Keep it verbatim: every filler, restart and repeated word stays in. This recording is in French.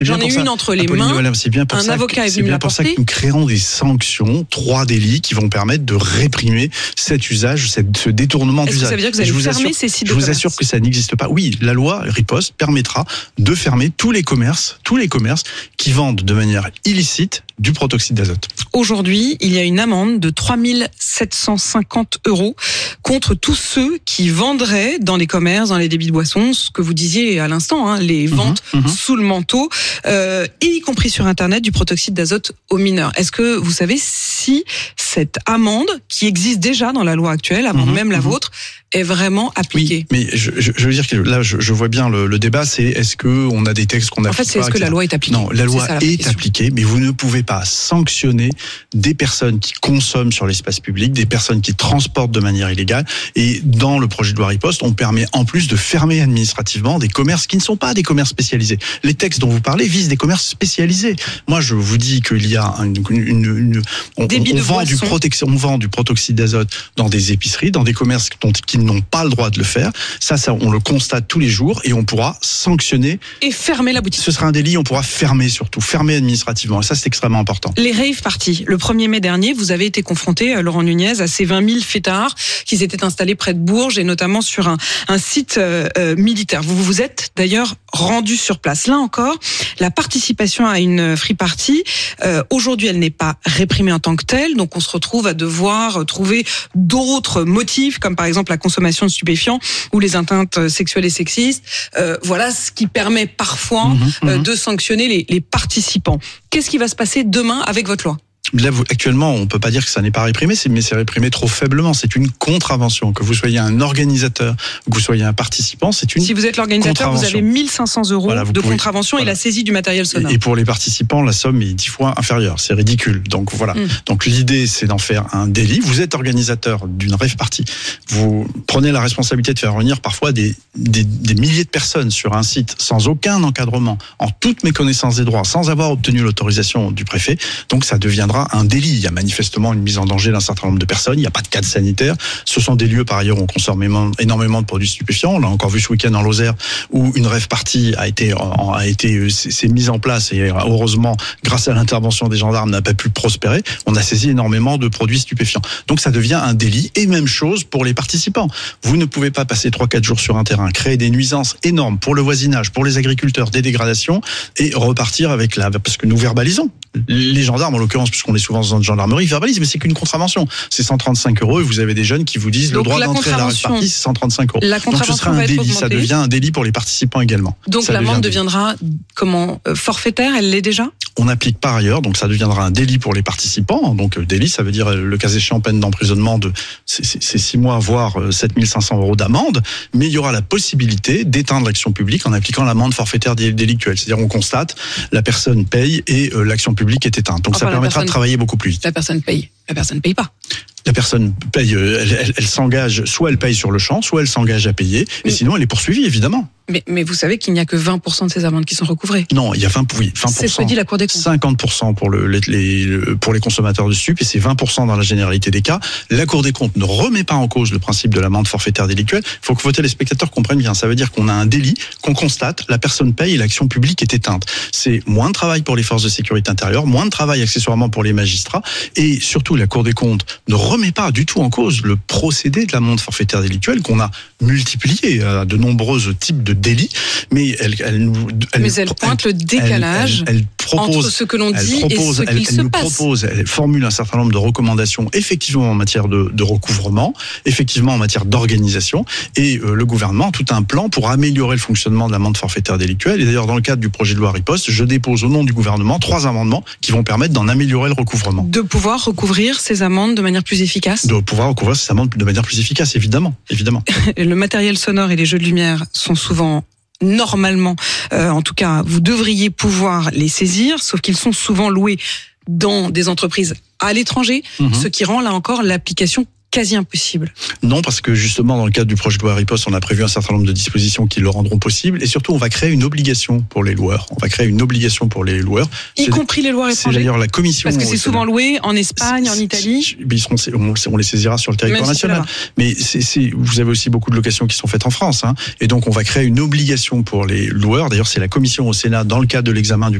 J'en ai une entre les mains. Voilà, c'est bien pour un ça avocat que, est venu me bien pour ça l'apporter. que nous créerons des sanctions, trois délits qui vont permettre de réprimer cet usage, cette, ce détournement Est-ce d'usage. que ça veut dire que vous Et allez je vous fermer assure, ces sites de Je vous commerce assure que ça n'existe pas. Oui, la loi Riposte permettra de fermer tous les commerces, tous les commerces qui vendent de manière illicite du protoxyde d'azote. Aujourd'hui, il y a une amende de trois mille sept cent cinquante euros contre tous ceux qui vendraient dans les commerces, dans les débits de boissons, ce que vous disiez à l'instant, hein, les ventes mmh, mmh. sous le manteau, euh, et y compris sur Internet, du protoxyde d'azote aux mineurs. Est-ce que vous savez si cette amende, qui existe déjà dans la loi actuelle, avant mmh, même la mmh. vôtre, est vraiment appliquée? Oui, mais je, je, je veux dire que là, je, je vois bien le, le débat, c'est est-ce que on a des textes qu'on applique pas? En fait, c'est est-ce que la loi est appliquée? Non, la loi ça, la est appliquée, mais vous ne pouvez pas sanctionner des personnes qui consomment sur l'espace public, des personnes qui transportent de manière illégale. Et dans le projet de loi Riposte, on permet en plus de fermer administrativement des commerces qui ne sont pas des commerces spécialisés. Les textes dont vous parlez visent des commerces spécialisés. Moi, je vous dis qu'il y a une, une, une on, on, on vend du protection, on vend du protoxyde d'azote dans des épiceries, dans des commerces dont, qui n'ont pas le droit de le faire. Ça, ça, on le constate tous les jours et on pourra sanctionner. Et fermer la boutique. Ce sera un délit, on pourra fermer surtout, fermer administrativement. Et ça, c'est extrêmement important. Les rave parties. Le premier mai dernier, vous avez été confronté, Laurent Nunez, à ces vingt mille fêtards qui s'étaient installés près de Bourges et notamment sur un, un site euh, militaire. Vous vous êtes d'ailleurs rendu sur place. Là encore, la participation à une free party, euh, aujourd'hui, elle n'est pas réprimée en tant que telle. Donc, on se retrouve à devoir trouver d'autres motifs, comme par exemple la consommation de stupéfiants ou les atteintes sexuelles et sexistes. Euh, voilà ce qui permet parfois mmh, mmh. Euh, de sanctionner les, les participants. Qu'est-ce qui va se passer demain avec votre loi ? Là, vous, actuellement, on peut pas dire que ça n'est pas réprimé, mais c'est réprimé trop faiblement. C'est une contravention. Que vous soyez un organisateur, que vous soyez un participant, c'est une. Si vous êtes l'organisateur, vous avez mille cinq cents euros voilà, de pouvez, contravention voilà. et la saisie du matériel sonore. Et pour les participants, la somme est dix fois inférieure. C'est ridicule. Donc voilà. Mmh. Donc l'idée, c'est d'en faire un délit. Vous êtes organisateur d'une rave party. Vous prenez la responsabilité de faire revenir parfois des, des, des milliers de personnes sur un site sans aucun encadrement, en toute méconnaissance des droits, sans avoir obtenu l'autorisation du préfet. Donc ça deviendra un délit. Il y a manifestement une mise en danger d'un certain nombre de personnes. Il n'y a pas de cadre sanitaire. Ce sont des lieux, par ailleurs, où on consomme énormément de produits stupéfiants. On l'a encore vu ce week-end en Lozère, où une rave party a été, a été, s'est mise en place et heureusement, grâce à l'intervention des gendarmes, n'a pas pu prospérer. On a saisi énormément de produits stupéfiants. Donc ça devient un délit. Et même chose pour les participants. Vous ne pouvez pas passer trois quatre jours sur un terrain, créer des nuisances énormes pour le voisinage, pour les agriculteurs, des dégradations, et repartir avec la, parce que nous verbalisons. Les gendarmes, en l'occurrence, puisqu'on est souvent dans une gendarmerie, verbalisent, mais c'est qu'une contravention. C'est cent trente-cinq euros et vous avez des jeunes qui vous disent donc le droit d'entrer à la rave party, c'est cent trente-cinq euros. Donc ce sera un délit, ça devient un délit pour les participants également. Donc l'amende deviendra comment euh, forfaitaire, elle l'est déjà ? On applique par ailleurs, donc ça deviendra un délit pour les participants. Donc délit, ça veut dire le cas échéant peine d'emprisonnement de c'est six mois, voire sept mille cinq cents euros d'amende. Mais il y aura la possibilité d'éteindre l'action publique en appliquant l'amende forfaitaire délictuelle. C'est-à-dire on constate, la personne paye et euh, l'action publique est éteinte. Donc enfin, ça permettra personne, de travailler beaucoup plus vite. La personne paye, la personne ne paye pas. La personne paye, elle, elle, elle s'engage, soit elle paye sur le champ, soit elle s'engage à payer, et mmh. sinon elle est poursuivie évidemment. Mais, mais vous savez qu'il n'y a que vingt pour cent de ces amendes qui sont recouvrées. Non, il y a vingt pour cent. Oui, vingt pour cent. C'est ce que dit la Cour des comptes. cinquante pour cent pour, le, les, les, pour les consommateurs de stupes et c'est vingt pour cent dans la généralité des cas. La Cour des comptes ne remet pas en cause le principe de l'amende forfaitaire délictuelle. Il faut que vos téléspectateurs comprennent bien. Ça veut dire qu'on a un délit, qu'on constate, la personne paye et l'action publique est éteinte. C'est moins de travail pour les forces de sécurité intérieure, moins de travail accessoirement pour les magistrats et surtout la Cour des comptes ne remet pas du tout en cause le procédé de l'amende forfaitaire délictuelle qu'on a multiplié à de nombreux types de délits. Mais elle, elle, elle, mais elle pointe elle, le décalage elle, elle, elle propose, entre ce que l'on dit propose, et ce qu'il elle, se elle nous passe. Propose, elle formule un certain nombre de recommandations, effectivement en matière de, de recouvrement, effectivement en matière d'organisation, et euh, le gouvernement a tout un plan pour améliorer le fonctionnement de l'amende forfaitaire délictuelle. Et d'ailleurs, dans le cadre du projet de loi Riposte, je dépose au nom du gouvernement trois amendements qui vont permettre d'en améliorer le recouvrement. De pouvoir recouvrir ces amendes de manière plus efficace. De pouvoir recouvrir ces amendes de manière plus efficace, évidemment, évidemment. Le matériel sonore et les jeux de lumière sont souvent normalement, euh, en tout cas, vous devriez pouvoir les saisir, sauf qu'ils sont souvent loués dans des entreprises à l'étranger, mmh. ce qui rend là encore l'application quasi impossible. Non, parce que justement, dans le cadre du projet de loi riposte, on a prévu un certain nombre de dispositions qui le rendront possible. Et surtout, on va créer une obligation pour les loueurs. On va créer une obligation pour les loueurs. Y compris les loueurs étrangers. C'est d'ailleurs la commission. Parce que c'est souvent loué en Espagne, en Italie. Ils seront, on les saisira sur le territoire national. Mais c'est, c'est, vous avez aussi beaucoup de locations qui sont faites en France. Hein. Et donc, on va créer une obligation pour les loueurs. D'ailleurs, c'est la commission au Sénat, dans le cadre de l'examen du